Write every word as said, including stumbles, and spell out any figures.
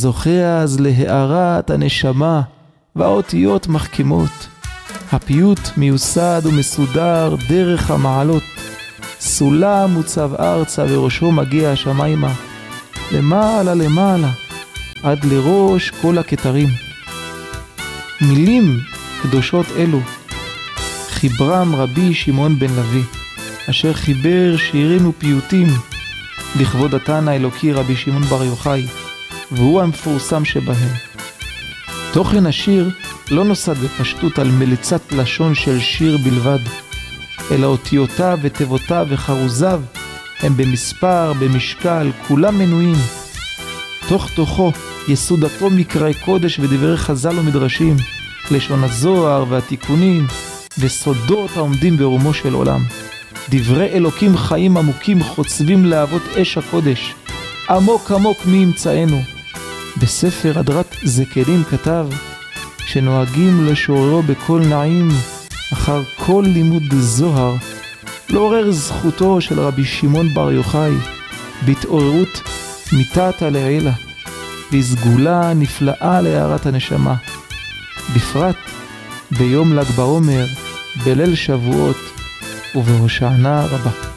זוכה אז להארת הנשמה והאותיות מחכמות. הפיוט מיוסד ומסודר דרך המעלות. סולם מוצב ארצה וראשו מגיע השמיימה. למעלה למעלה עד לראש כל הכתרים. מילים קדושות אלו חיברם רבי שמעון בן לוי, אשר חיבר שירים ופיוטים לכבוד התנא האלוקי רבי שמעון בר יוחאי, והוא המפורסם שבהם. תוכן השיר לא נוסד בפשטות על מליצת לשון של שיר בלבד, אלא אותיותיו ותיבותיו וחרוזיו הם במספר, במשקל, כולם מנויים. תוך תוכו יסודתו מקראי קודש ודברי חז"ל ומדרשים, לשון הזוהר והתיקונים וסודות העומדים ברומו של עולם. דברי אלוקים חיים עמוקים חוצבים להבות אש הקודש, עמוק עמוק מי ימצאנו. בספר הדרת זקנים כתב שנוהגים לשוררו בכל נעים אחר כל לימוד זוהר, לעורר זכותו של רבי שמעון בר יוחאי בהתעוררות מתתא לעילא וסגולה נפלאה להארת הנשמה, בפרט ביום ל"ג בעומר, בליל שבועות ובהושענא רבה.